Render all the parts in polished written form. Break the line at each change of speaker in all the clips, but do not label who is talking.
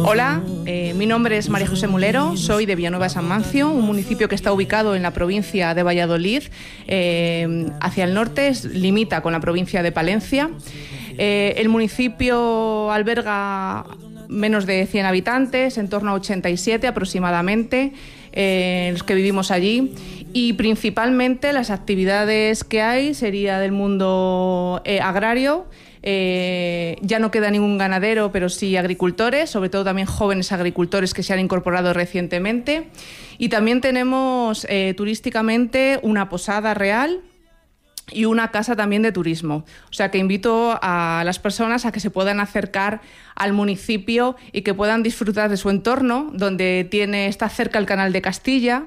Hola, mi nombre es María José Mulero, soy de Villanueva de San Mancio, un municipio que está ubicado en la provincia de Valladolid. Hacia el norte limita con la provincia de Palencia. El municipio alberga menos de 100 habitantes, en torno a 87 aproximadamente, los que vivimos allí. Y principalmente las actividades que hay sería del mundo agrario. Ya no queda ningún ganadero, pero sí agricultores, sobre todo también jóvenes agricultores que se han incorporado recientemente. Y también tenemos turísticamente una posada real y una casa también de turismo. O sea que invito a las personas a que se puedan acercar al municipio y que puedan disfrutar de su entorno, donde está cerca el Canal de Castilla,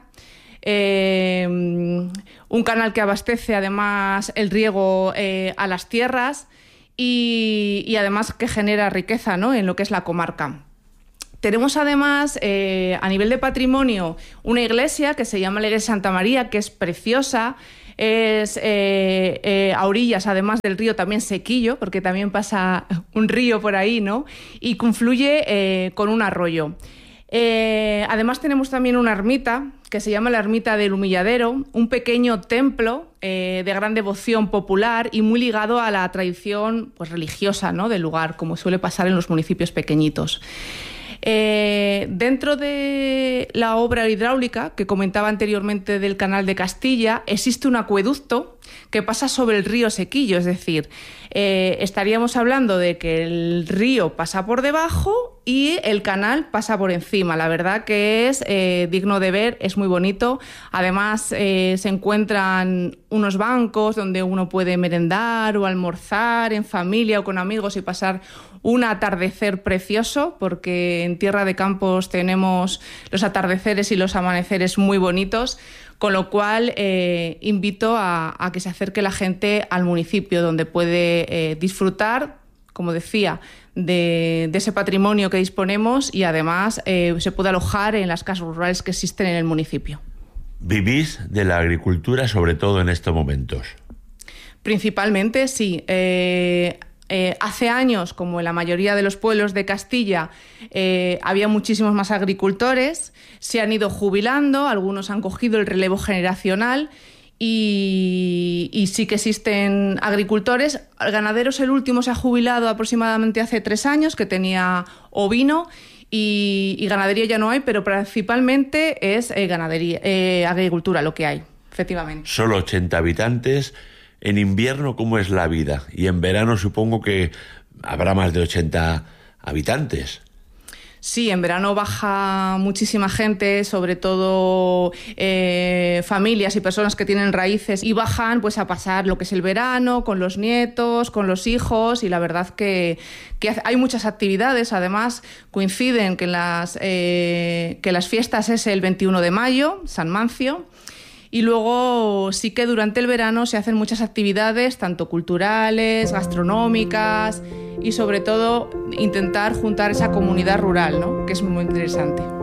un canal que abastece además el riego a las tierras y además que genera riqueza, ¿no?, en lo que es la comarca. Tenemos además, a nivel de patrimonio, una iglesia que se llama la Iglesia Santa María, que es preciosa. Es a orillas, además del río, también Sequillo, porque también pasa un río por ahí, ¿no?, y confluye con un arroyo. Además tenemos también una ermita que se llama la Ermita del Humilladero, un pequeño templo de gran devoción popular y muy ligado a la tradición, pues, religiosa, ¿no?, del lugar, como suele pasar en los municipios pequeñitos. Dentro de la obra hidráulica que comentaba anteriormente del Canal de Castilla, existe un acueducto que pasa sobre el río Sequillo, es decir, estaríamos hablando de que el río pasa por debajo y el canal pasa por encima. La verdad que es digno de ver, es muy bonito. Además se encuentran unos bancos donde uno puede merendar o almorzar en familia o con amigos y pasar un atardecer precioso, porque en Tierra de Campos tenemos los atardeceres y los amaneceres muy bonitos, con lo cual invito a que se acerque la gente al municipio, donde puede disfrutar, como decía, de ese patrimonio que disponemos y además se puede alojar en las casas rurales que existen en el municipio.
¿Vivís de la agricultura, sobre todo en estos momentos?
Principalmente, sí. Hace años, como en la mayoría de los pueblos de Castilla, había muchísimos más agricultores, se han ido jubilando, algunos han cogido el relevo generacional y sí que existen agricultores. Ganaderos, el último se ha jubilado aproximadamente hace 3 años, que tenía ovino, y ganadería ya no hay, pero principalmente es agricultura lo que hay, efectivamente.
Solo 80 habitantes. En invierno, ¿cómo es la vida? Y en verano supongo que habrá más de 80 habitantes.
Sí, en verano baja muchísima gente, sobre todo familias y personas que tienen raíces, y bajan pues a pasar lo que es el verano con los nietos, con los hijos, y la verdad que hay muchas actividades. Además coinciden que las fiestas es el 21 de mayo, San Mancio. Y luego sí que durante el verano se hacen muchas actividades, tanto culturales, gastronómicas y sobre todo intentar juntar esa comunidad rural, ¿no?, que es muy interesante.